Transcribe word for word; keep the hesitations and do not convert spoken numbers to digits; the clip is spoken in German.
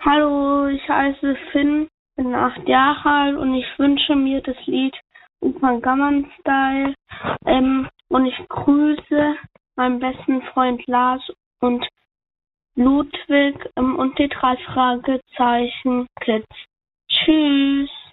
Hallo, ich heiße Finn, bin acht Jahre alt und ich wünsche mir das Lied Opa Gamman Style. Ähm, und ich grüße meinen besten Freund Lars und Ludwig ähm, und die drei Fragezeichen Kids. Tschüss.